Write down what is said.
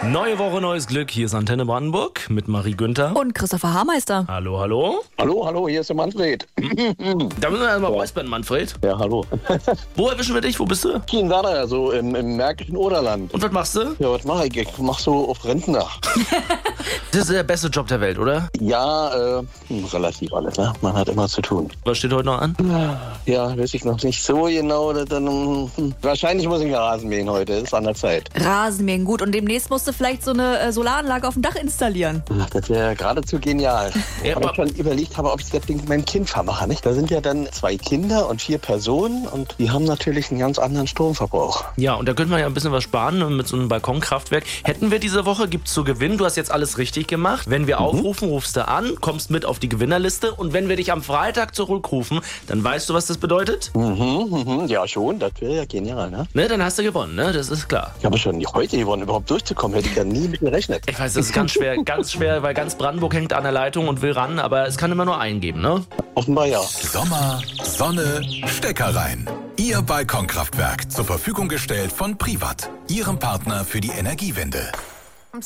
Neue Woche, neues Glück. Hier ist Antenne Brandenburg mit Marie Günther. Und Christopher Haarmeister. Hallo, hallo. Hallo, hier ist der Manfred. Da müssen wir erstmal räuspern, Manfred. Ja, hallo. Wo erwischen wir dich? Wo bist du? Hier in Werder, also im märkischen Oderland. Und was machst du? Ja, was mache ich? Ich mach so auf Rentner. Das ist der beste Job der Welt, oder? Ja, relativ alles, ne? Man hat immer zu tun. Was steht heute noch an? Ja, weiß ich noch nicht so genau. Wahrscheinlich muss ich Rasen mähen heute, ist an der Zeit. Rasenmähen, gut. Und demnächst musst du vielleicht so eine Solaranlage auf dem Dach installieren. Ach, das wäre geradezu genial. Ja, Weil ich schon überlegt habe, ob ich das Ding mit meinem Kind vermache, nicht? Da sind ja dann 2 Kinder und 4 Personen und die haben natürlich einen ganz anderen Stromverbrauch. Ja, und da könnte man ja ein bisschen was sparen mit so einem Balkonkraftwerk. Hätten wir diese Woche, gibt's zu gewinnen. Du hast jetzt alles richtig gemacht. Wenn wir aufrufen, rufst du an, kommst mit auf die Gewinnerliste. Und wenn wir dich am Freitag zurückrufen, dann weißt du, was das bedeutet? Ja, schon, das wäre ja genial, ne? Ne, dann hast du gewonnen, ne? Das ist klar. Ich habe schon heute gewonnen, überhaupt durchzukommen, hätte ich ja nie mit gerechnet. Ich weiß, das ist ganz schwer, weil ganz Brandenburg hängt an der Leitung und will ran, aber es kann immer nur einen geben, ne? Offenbar ja. Sommer, Sonne, Stecker rein. Ihr Balkonkraftwerk zur Verfügung gestellt von Privat, Ihrem Partner für die Energiewende.